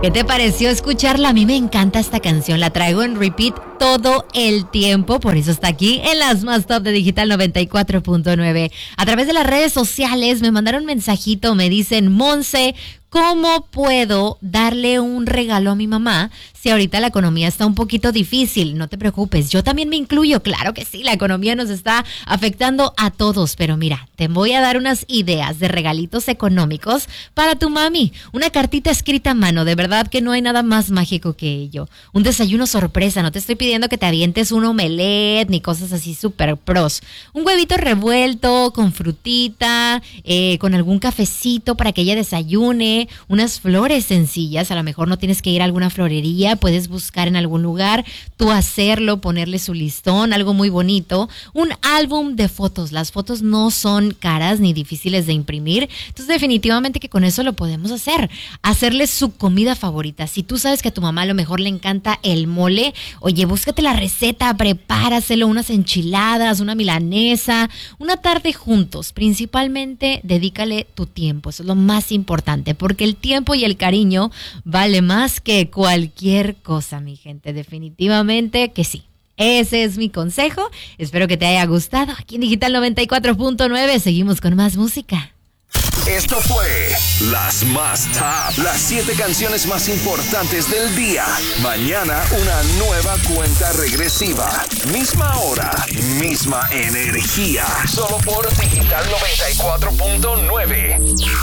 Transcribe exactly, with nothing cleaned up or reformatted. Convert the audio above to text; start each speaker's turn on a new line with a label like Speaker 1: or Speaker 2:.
Speaker 1: ¿Qué te pareció escucharla? A mí me encanta esta canción, la traigo en repeat todo el tiempo, por eso está aquí en las más top de Digital noventa y cuatro punto nueve. A través de las redes sociales me mandaron un mensajito, me dicen, Monse, ¿cómo puedo darle un regalo a mi mamá si ahorita la economía está un poquito difícil? No te preocupes, yo también me incluyo, claro que sí, la economía nos está afectando a todos, pero mira, te voy a dar unas ideas de regalitos económicos para tu mami. Una cartita escrita a mano, de verdad que no hay nada más mágico que ello. Un desayuno sorpresa, no te estoy pidiendo que te avientes un omelette ni cosas así súper pros. Un huevito revuelto con frutita, eh, con algún cafecito para que ella desayune, unas flores sencillas, a lo mejor no tienes que ir a alguna florería, puedes buscar en algún lugar, tú hacerlo, ponerle su listón, algo muy bonito, un álbum de fotos. Las fotos no son caras ni difíciles de imprimir, entonces definitivamente que con eso lo podemos hacer. Hacerle su comida favorita. Si tú sabes que a tu mamá a lo mejor le encanta el mole, oye, búscate la receta, prepáraselo, unas enchiladas, una milanesa, una tarde juntos. Principalmente dedícale tu tiempo, eso es lo más importante, porque el tiempo y el cariño vale más que cualquier cosa, mi gente, definitivamente que sí. Ese es mi consejo, espero que te haya gustado. Aquí en Digital noventa y cuatro punto nueve seguimos con más música.
Speaker 2: Esto fue Las Más Top, las siete canciones más importantes del día. Mañana una nueva cuenta regresiva. Misma hora, misma energía. Solo por Digital noventa y cuatro punto nueve.